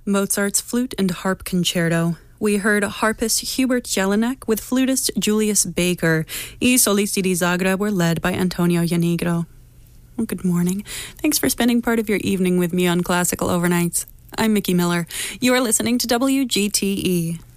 Mozart's Flute and Harp Concerto. We heard harpist Hubert Jelinek with flutist Julius Baker. I solisti di Zagreb were led by Antonio Janigro. Well, good morning. Thanks for spending part of your evening with me on Classical Overnights. I'm Mickey Miller. You are listening to WGTE.